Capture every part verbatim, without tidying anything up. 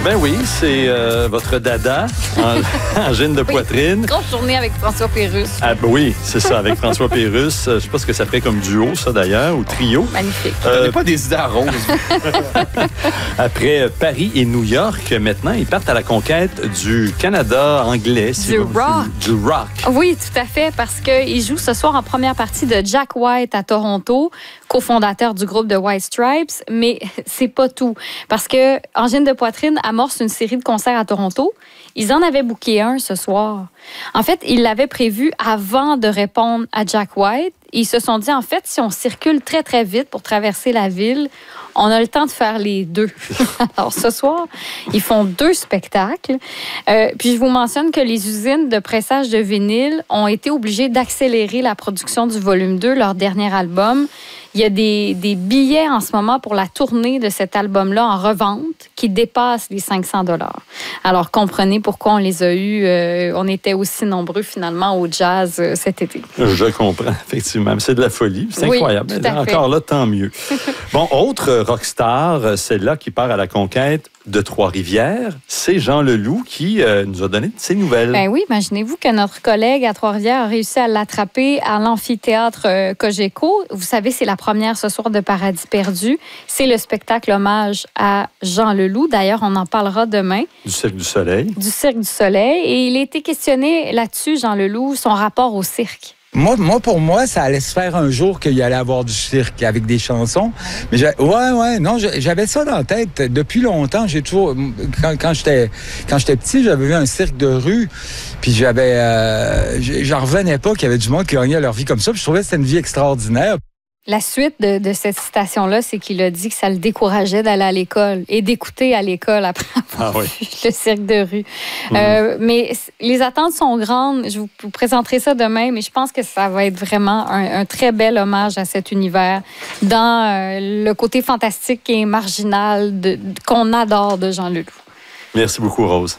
Ben oui, c'est euh, votre dada, en, angine de Oui, poitrine. Grosse journée avec François Pérusse. Ah, ben oui, c'est ça, avec François Pérusse. Je sais pas ce que ça ferait comme duo, ça d'ailleurs, ou trio. Magnifique. Euh, pas des idées à rose. Après Paris et New York, maintenant, ils partent à la conquête du Canada anglais. Si Du vous- rock. Du rock. Oui, tout à fait, parce qu'il joue ce soir en première partie de Jack White à Toronto, cofondateur du groupe de White Stripes, mais c'est pas tout. Parce que Angine de poitrine amorce une série de concerts à Toronto. Ils en avaient booké un ce soir. En fait, ils l'avaient prévu avant de répondre à Jack White. Ils se sont dit, en fait, si on circule très, très vite pour traverser la ville, on a le temps de faire les deux. Alors, ce soir, ils font deux spectacles. Euh, puis, je vous mentionne que les usines de pressage de vinyle ont été obligées d'accélérer la production du volume deux, leur dernier album. Il y a des, des billets en ce moment pour la tournée de cet album-là en revente qui dépassent les cinq cents dollars. Alors, comprenez pourquoi on les a eus. Euh, on était aussi nombreux, finalement, au jazz euh, cet été. Je comprends, effectivement. C'est de la folie. C'est Oui, incroyable. tout à Encore fait. là, tant mieux. Bon, autre rockstar, celle-là qui part à la conquête de Trois-Rivières, c'est Jean Leloup qui euh, nous a donné de ses nouvelles. Ben oui, imaginez-vous que notre collègue à Trois-Rivières a réussi à l'attraper à l'amphithéâtre euh, Cogeco. Vous savez, c'est la première ce soir de Paradis perdu. C'est le spectacle hommage à Jean Leloup. D'ailleurs, on en parlera demain. Du Cirque du Soleil. Du Cirque du Soleil. Et il a été questionné là-dessus, Jean Leloup, son rapport au cirque. Moi, moi, pour moi, ça allait se faire un jour qu'il allait avoir du cirque avec des chansons. Mais j'ai- ouais, ouais, non, j'ai- j'avais ça dans la tête depuis longtemps. J'ai toujours, quand, quand j'étais, quand j'étais petit, j'avais vu un cirque de rue, puis j'avais, euh, j'- j'en revenais pas qu'il y avait du monde qui gagnait leur vie comme ça. Puis je trouvais que c'était une vie extraordinaire. La suite de, de cette citation-là, c'est qu'il a dit que ça le décourageait d'aller à l'école et d'écouter à l'école après avoir Ah oui. vu le cirque de rue. Euh, mais c- les attentes sont grandes. Je vous, vous présenterai ça demain, mais je pense que ça va être vraiment un, un très bel hommage à cet univers dans euh, le côté fantastique et marginal de, de- qu'on adore de Jean Leloup. Merci beaucoup, Rose.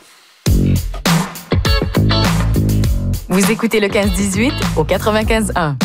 Vous écoutez le quinze dix-huit au quatre-vingt-quinze un.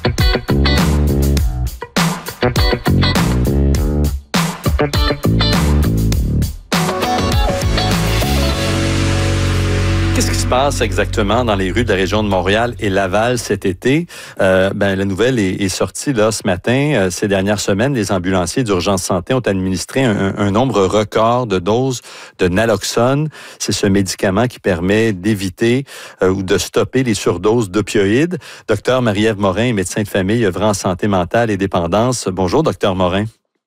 Qu'est-ce qui se passe exactement dans les rues de la région de Montréal et Laval cet été? Euh, ben, la nouvelle est, est sortie là ce matin. Euh, ces dernières semaines, les ambulanciers d'urgence santé ont administré un, un nombre record de doses de naloxone. C'est ce médicament qui permet d'éviter euh, ou de stopper les surdoses d'opioïdes. Docteur Marie-Ève Morin, médecin de famille œuvrant en santé mentale et dépendance. Bonjour, docteur Morin.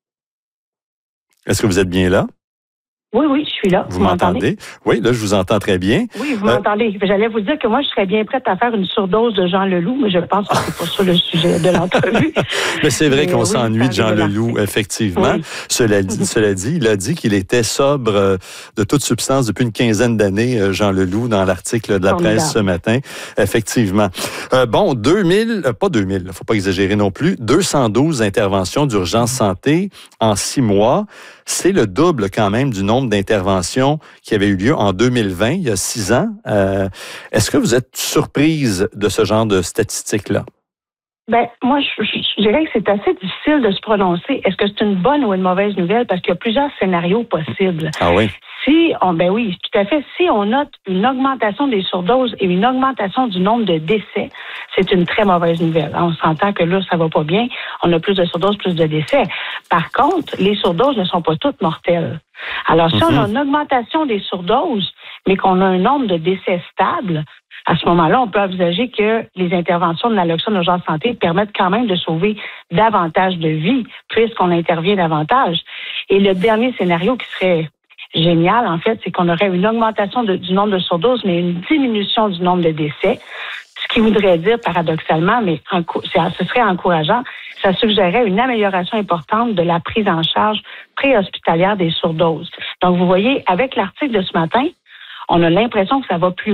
Est-ce que vous êtes bien là? Oui, oui, je suis là. Vous m'entendez? Oui, là, je vous entends très bien. Oui, vous Euh, m'entendez. J'allais vous dire que moi, je serais bien prête à faire une surdose de Jean Leloup, mais je pense que c'est pas ça le sujet de l'entrevue. Mais c'est vrai Mais, qu'on oui, s'ennuie de ça Jean arrive de Leloup, l'article. effectivement. Oui. Cela dit, cela dit, il a dit qu'il était sobre euh, de toute substance depuis une quinzaine d'années, euh, Jean Leloup, dans l'article de la Formidable. presse ce matin. Effectivement. Euh, bon, deux mille, euh, pas deux mille, faut pas exagérer non plus, deux cent douze interventions d'urgence santé en six mois. C'est le double quand même du nombre d'interventions qui avaient eu lieu en deux mille vingt, il y a six ans. Euh, est-ce que vous êtes surprise de ce genre de statistiques-là? Ben, moi, je, je, je dirais que c'est assez difficile de se prononcer. Est-ce que c'est une bonne ou une mauvaise nouvelle? Parce qu'il y a plusieurs scénarios possibles. Ah oui? Si on, ben oui, tout à fait. Si on note une augmentation des surdoses et une augmentation du nombre de décès, c'est une très mauvaise nouvelle. On s'entend que là, ça va pas bien. On a plus de surdoses, plus de décès. Par contre, les surdoses ne sont pas toutes mortelles. Alors, si on a une augmentation des surdoses, mais qu'on a un nombre de décès stable, à ce moment-là, on peut envisager que les interventions de naloxone d'urgence santé permettent quand même de sauver davantage de vies, puisqu'on intervient davantage. Et le dernier scénario qui serait génial, en fait, c'est qu'on aurait une augmentation de- du nombre de surdoses, mais une diminution du nombre de décès. Ce qui voudrait dire, paradoxalement, mais encou- c'est- ce serait encourageant, ça suggérerait une amélioration importante de la prise en charge préhospitalière des surdoses. Donc, vous voyez, avec l'article de ce matin, on a l'impression que ça va plus